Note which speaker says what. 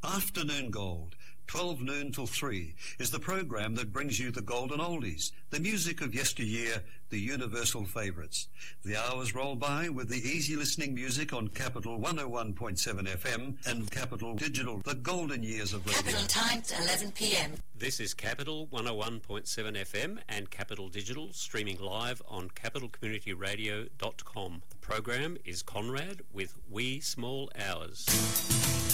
Speaker 1: Afternoon Gold, 12 noon till 3, is the program that brings you the golden oldies, the music of yesteryear, the universal favourites. The hours roll by with the easy listening music on Capital 101.7 FM and Capital Digital, the golden years of radio.
Speaker 2: Capital times 11 p.m.
Speaker 3: This is Capital 101.7 FM and Capital Digital, streaming live on capitalcommunityradio.com. The program is Conrad with Wee Small Hours.